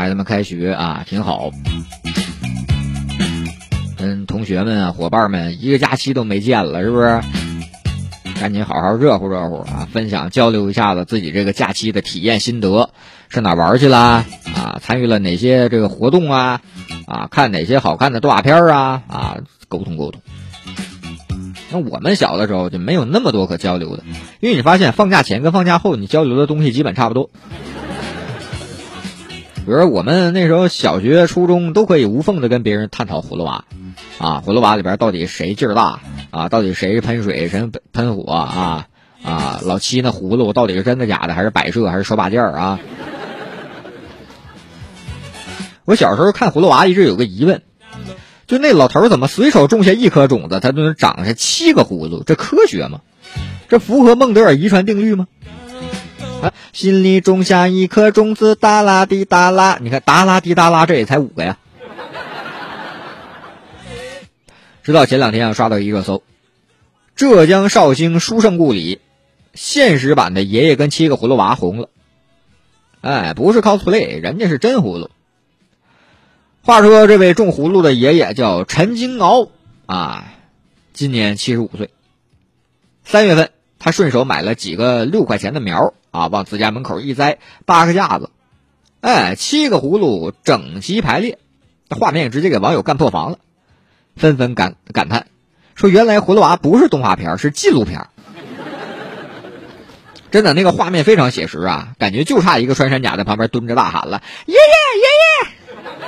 孩子们开学啊，挺好。跟同学们啊、伙伴们一个假期都没见了，是不是？赶紧好好热乎热乎啊，分享交流一下子自己这个假期的体验心得，上哪玩去啦？啊，参与了哪些这个活动啊？啊，看哪些好看的动画片啊？沟通沟通。那我们小的时候就没有那么多可交流的，因为你发现放假前跟放假后你交流的东西基本差不多。比如说我们那时候小学初中都可以无缝的跟别人探讨葫芦娃啊，葫芦娃里边到底谁劲儿大啊，到底谁喷水谁喷火啊，老七那葫芦到底是真的假的，还是摆设还是手把件啊。我小时候看葫芦娃一直有个疑问，就那老头怎么随手种下一颗种子他就能长下7个葫芦，这科学吗？这符合孟德尔遗传定律吗？心里种下一颗种子，哒啦滴哒啦，你看哒啦滴哒啦，这也才5个呀。直到前2天刷到一热搜，浙江绍兴书圣故里现实版的爷爷跟7个葫芦娃红了。哎，不是 cosplay， 人家是真葫芦。话说这位种葫芦的爷爷叫陈金鳌啊，今年75岁。3月份他顺手买了几个6块钱的苗啊，往自家门口一栽，搭个架子，哎，7个葫芦整齐排列，画面直接给网友干破防了，纷纷感叹说原来葫芦娃不是动画片，是纪录片。真的那个画面非常写实啊，感觉就差一个穿山甲在旁边蹲着大喊了爷爷爷爷。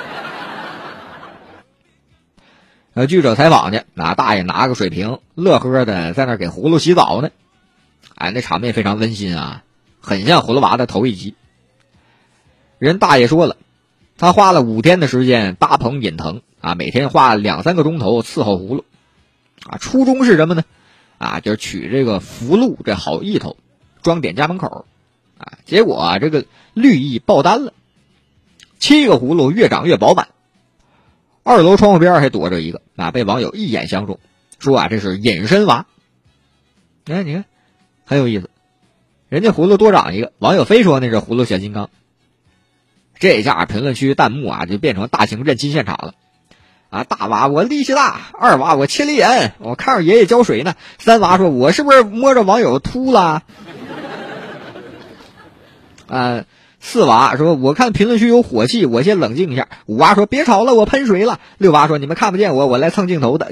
记者采访去，大爷拿个水瓶乐呵的在那给葫芦洗澡呢，哎，那场面非常温馨啊，很像葫芦娃的头一集。人大爷说了，他花了5天的时间搭棚引藤啊，每天花2-3个钟头伺候葫芦啊，初衷是什么呢？啊，就是取这个福禄这好意头，装点家门口啊，结果啊这个绿意爆单了，7个葫芦越长越饱满。2楼窗户边还躲着一个啊，被网友一眼相中，说啊这是隐身娃。哎，你看很有意思，人家葫芦多长一个，网友非说那是葫芦小金刚。这下评论区弹幕啊就变成大型认亲现场了啊！大娃我力气大，2娃我切力眼，我看着爷爷浇水呢。3娃说我是不是摸着网友秃了？4娃说我看评论区有火气，我先冷静一下。5娃说别吵了，我喷水了。6娃说你们看不见我来蹭镜头的。